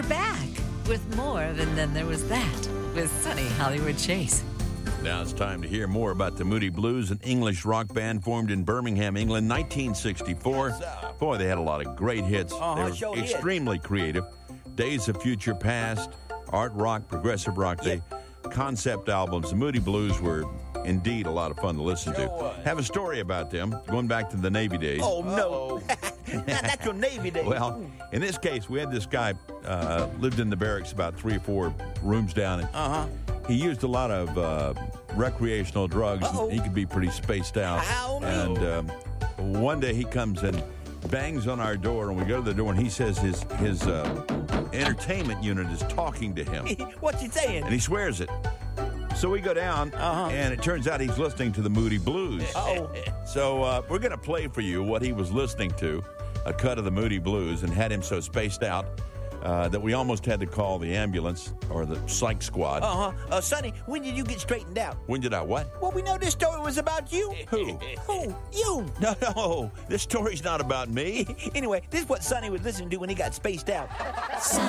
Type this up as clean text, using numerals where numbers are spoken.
We're back with more of And Then There Was That with Sunny Hollywood Chase. Now it's time to hear more about the Moody Blues, an English rock band formed in Birmingham, England, 1964. Boy, they had a lot of great hits. They were extremely creative. Days of Future Past, art rock, progressive rock. They concept albums. The Moody Blues were indeed a lot of fun to listen to. Have a story about them going back to the Navy days. Oh, no. That's your Navy days. Well, in this case, we had this guy lived in the barracks about 3 or 4 rooms down. And he used a lot of recreational drugs. And he could be pretty spaced out. And one day he comes and bangs on our door, and we go to the door, and he says his entertainment unit is talking to him. What's he saying? And he swears it. So we go down, and it turns out he's listening to the Moody Blues. So we're going to play for you what he was listening to, a cut of the Moody Blues, and had him so spaced out that we almost had to call the ambulance or the psych squad. Sonny, when did you get straightened out? When did I what? Well, we know this story was about you. Who? Who? You. No, this story's not about me. Anyway, this is what Sonny was listening to when he got spaced out. Sunny